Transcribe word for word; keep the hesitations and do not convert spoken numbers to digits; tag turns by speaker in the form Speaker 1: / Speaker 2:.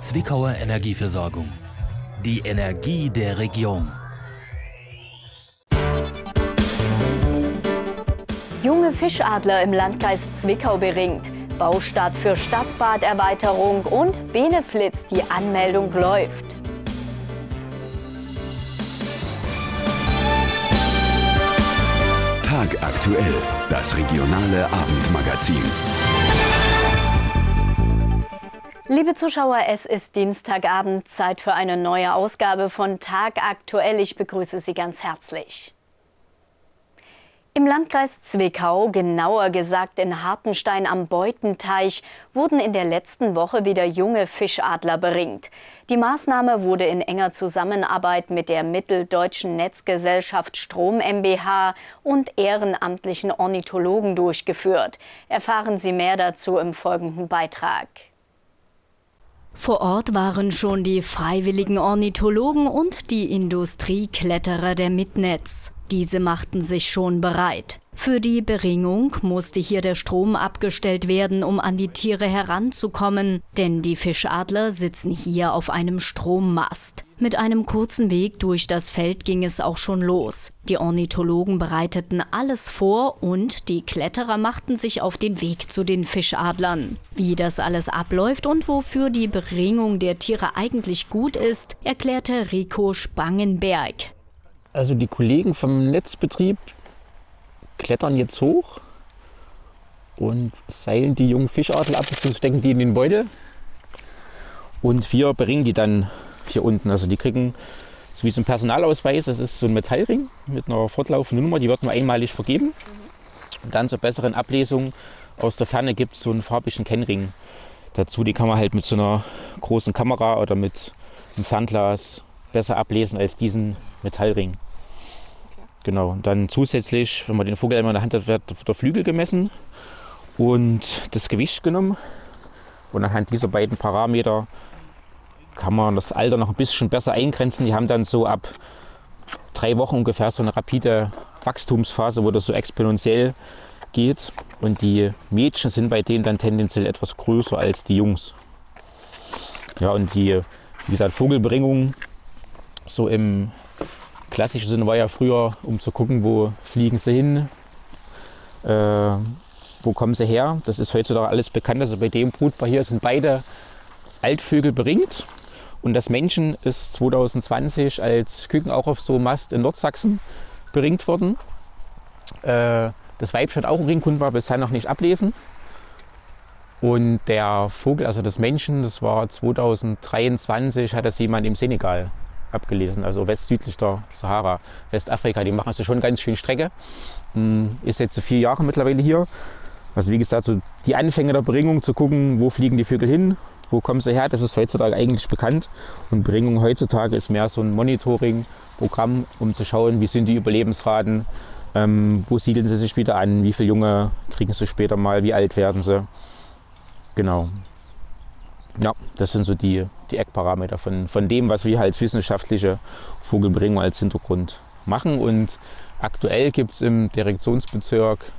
Speaker 1: Zwickauer Energieversorgung. Die Energie der Region.
Speaker 2: Junge Fischadler im Landkreis Zwickau beringt. Baustart für Stadtbaderweiterung und Beneflitz, die Anmeldung läuft.
Speaker 3: Tagaktuell, das regionale Abendmagazin.
Speaker 2: Liebe Zuschauer, es ist Dienstagabend, Zeit für eine neue Ausgabe von Tagaktuell. Ich begrüße Sie ganz herzlich. Im Landkreis Zwickau, genauer gesagt in Hartenstein am Beutenteich, wurden in der letzten Woche wieder junge Fischadler beringt. Die Maßnahme wurde in enger Zusammenarbeit mit der Mitteldeutschen Netzgesellschaft Strom GmbH und ehrenamtlichen Ornithologen durchgeführt. Erfahren Sie mehr dazu im folgenden Beitrag. Vor Ort waren schon die freiwilligen Ornithologen und die Industriekletterer der Mitnetz. Diese machten sich schon bereit. Für die Beringung musste hier der Strom abgestellt werden, um an die Tiere heranzukommen, denn die Fischadler sitzen hier auf einem Strommast. Mit einem kurzen Weg durch das Feld ging es auch schon los. Die Ornithologen bereiteten alles vor und die Kletterer machten sich auf den Weg zu den Fischadlern. Wie das alles abläuft und wofür die Beringung der Tiere eigentlich gut ist, erklärte Rico Spangenberg.
Speaker 4: Also die Kollegen vom Netzbetrieb klettern jetzt hoch und seilen die jungen Fischadler ab, so stecken die in den Beutel. Und wir beringen die dann hier unten. Also die kriegen so wie so ein Personalausweis, das ist so ein Metallring mit einer fortlaufenden Nummer, die wird nur einmalig vergeben. Und dann zur besseren Ablesung aus der Ferne gibt es so einen farbigen Kennring dazu. Die kann man halt mit so einer großen Kamera oder mit einem Fernglas besser ablesen als diesen Metallring. Genau, und dann zusätzlich, wenn man den Vogel einmal in der Hand hat, wird der Flügel gemessen und das Gewicht genommen. Und anhand dieser beiden Parameter kann man das Alter noch ein bisschen besser eingrenzen. Die haben dann so ab drei Wochen ungefähr so eine rapide Wachstumsphase, wo das so exponentiell geht. Und die Mädchen sind bei denen dann tendenziell etwas größer als die Jungs. Ja, und die, wie gesagt, Vogelberingung so im klassischen Sinne war ja früher, um zu gucken, wo fliegen sie hin, äh, wo kommen sie her. Das ist heutzutage alles bekannt. Also bei dem Brutpaar hier sind beide Altvögel beringt. Und das Männchen ist zwanzig zwanzig als Küken auch auf so einem Mast in Nordsachsen beringt worden. Äh, das Weibchen hat auch einen Ring, konnten wir bisher noch nicht ablesen. Und der Vogel, also das Männchen, das war zwanzig dreiundzwanzig, hat das jemand im Senegal abgelesen, also westsüdlich der Sahara, Westafrika. Die machen also schon ganz schön Strecke. Ist jetzt so vier Jahre mittlerweile hier. Also wie gesagt, so die Anfänge der Beringung, zu gucken, wo fliegen die Vögel hin, wo kommen sie her, das ist heutzutage eigentlich bekannt. Und Beringung heutzutage ist mehr so ein Monitoring-Programm, um zu schauen, wie sind die Überlebensraten, ähm, wo siedeln sie sich wieder an, wie viele Junge kriegen sie später mal, wie alt werden sie. Genau. Ja, das sind so die, die Eckparameter von, von dem, was wir als wissenschaftliche Vogelberingung als Hintergrund machen. Und aktuell gibt es im Direktionsbezirk